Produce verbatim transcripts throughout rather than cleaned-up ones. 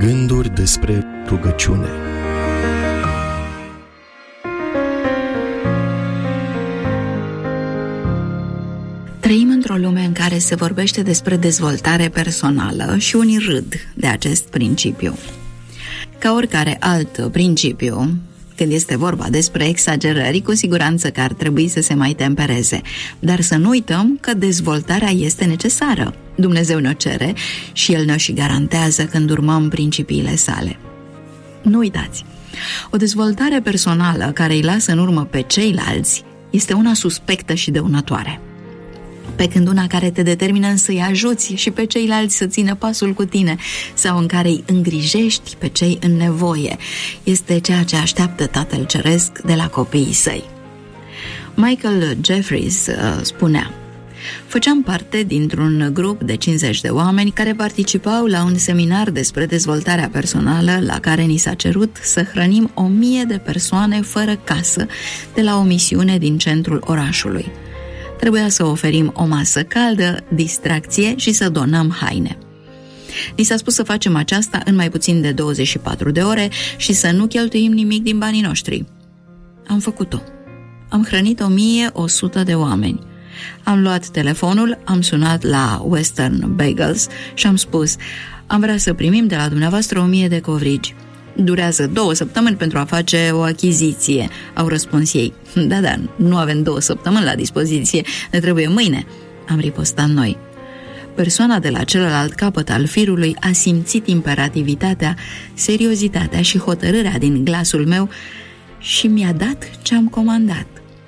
Gânduri despre rugăciune. Trăim într-o lume în care se vorbește despre dezvoltare personală și unii râd de acest principiu. Ca oricare alt principiu, când este vorba despre exagerări, cu siguranță că ar trebui să se mai tempereze. Dar să nu uităm că dezvoltarea este necesară. Dumnezeu ne-o cere și El ne-o și garantează când urmăm principiile sale. Nu uitați, o dezvoltare personală care îi lasă în urmă pe ceilalți este una suspectă și dăunătoare. Pe când una care te determină să-i ajuți și pe ceilalți să țină pasul cu tine sau în care îi îngrijești pe cei în nevoie este ceea ce așteaptă Tatăl Ceresc de la copiii săi. Michael Jeffries uh, spunea: făceam parte dintr-un grup de cincizeci de oameni care participau la un seminar despre dezvoltarea personală la care ni s-a cerut să hrănim o mie de persoane fără casă de la o misiune din centrul orașului. Trebuia să oferim o masă caldă, distracție și să donăm haine. Ni s-a spus să facem aceasta în mai puțin de douăzeci și patru de ore și să nu cheltuim nimic din banii noștri. Am făcut-o. Am hrănit o mie o sută de oameni. Am luat telefonul, am sunat la Western Bagels și am spus: am vrea să primim de la dumneavoastră o mie de covrigi. Durează două săptămâni pentru a face o achiziție, au răspuns ei. Da, da, nu avem două săptămâni la dispoziție, ne trebuie mâine, am ripostat noi. Persoana de la celălalt capăt al firului a simțit imperativitatea, seriozitatea și hotărârea din glasul meu și mi-a dat ce am comandat.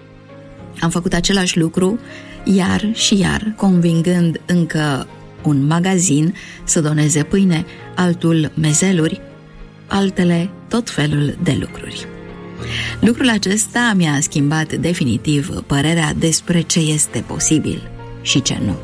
Am făcut același lucru iar și iar, convingând încă un magazin să doneze pâine, altul mezeluri, altele tot felul de lucruri. Lucrul acesta mi-a schimbat definitiv părerea despre ce este posibil și ce nu.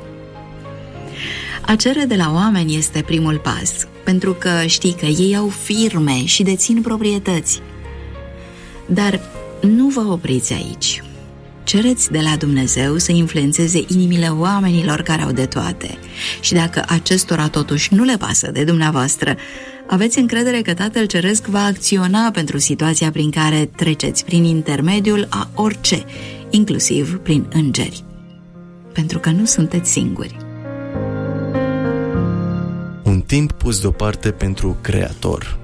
A cere de la oameni este primul pas, pentru că știi că ei au firme și dețin proprietăți. Dar nu vă opriți aici. Cereți de la Dumnezeu să influențeze inimile oamenilor care au de toate. Și dacă acestora totuși nu le pasă de dumneavoastră, aveți încredere că Tatăl Ceresc va acționa pentru situația prin care treceți prin intermediul a orice, inclusiv prin îngeri. Pentru că nu sunteți singuri. Un timp pus deoparte pentru Creator.